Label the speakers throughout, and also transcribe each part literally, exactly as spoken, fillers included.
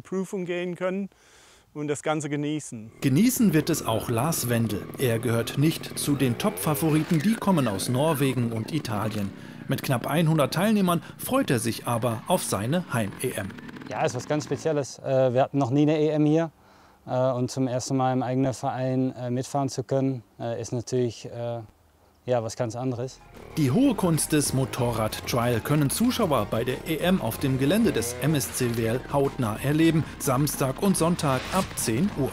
Speaker 1: Prüfung gehen können und das Ganze genießen.
Speaker 2: Genießen wird es auch Lars Wendel. Er gehört nicht zu den Top-Favoriten, die kommen aus Norwegen und Italien. Mit knapp hundert Teilnehmern freut er sich aber auf seine Heim-E M.
Speaker 3: Ja, ist was ganz Spezielles. Wir hatten noch nie eine E M hier. Und zum ersten Mal im eigenen Verein mitfahren zu können, ist natürlich ja, was ganz anderes.
Speaker 2: Die hohe Kunst des Motorrad-Trial können Zuschauer bei der E M auf dem Gelände des M S C Werl hautnah erleben. Samstag und Sonntag ab zehn Uhr.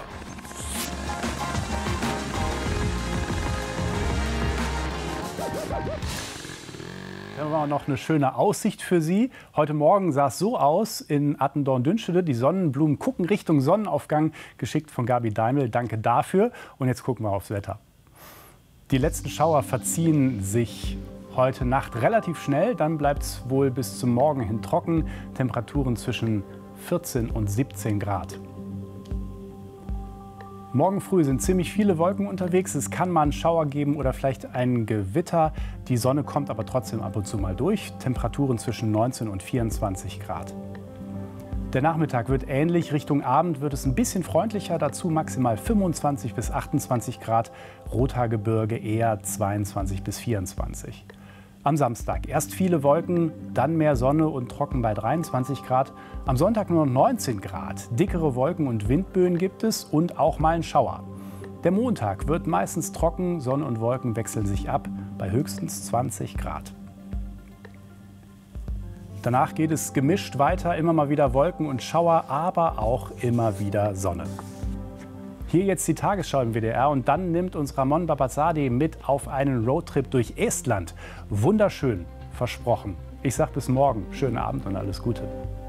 Speaker 4: Hier haben wir noch eine schöne Aussicht für Sie. Heute Morgen sah es so aus in Attendorn-Dünstede. Die Sonnenblumen gucken Richtung Sonnenaufgang, geschickt von Gabi Daimel. Danke dafür. Und jetzt gucken wir aufs Wetter. Die letzten Schauer verziehen sich heute Nacht relativ schnell. Dann bleibt es wohl bis zum Morgen hin trocken. Temperaturen zwischen vierzehn und siebzehn Grad. Morgen früh sind ziemlich viele Wolken unterwegs. Es kann mal einen Schauer geben oder vielleicht ein Gewitter. Die Sonne kommt aber trotzdem ab und zu mal durch. Temperaturen zwischen neunzehn und vierundzwanzig Grad. Der Nachmittag wird ähnlich. Richtung Abend wird es ein bisschen freundlicher. Dazu maximal fünfundzwanzig bis achtundzwanzig Grad. Rothaargebirge eher zweiundzwanzig bis vierundzwanzig. Am Samstag erst viele Wolken, dann mehr Sonne und trocken bei dreiundzwanzig Grad. Am Sonntag nur noch neunzehn Grad. Dickere Wolken und Windböen gibt es und auch mal ein Schauer. Der Montag wird meistens trocken. Sonne und Wolken wechseln sich ab bei höchstens zwanzig Grad. Danach geht es gemischt weiter, immer mal wieder Wolken und Schauer, aber auch immer wieder Sonne. Hier jetzt die Tagesschau im W D R und dann nimmt uns Ramon Babazadeh mit auf einen Roadtrip durch Estland. Wunderschön, versprochen. Ich sage bis morgen, schönen Abend und alles Gute.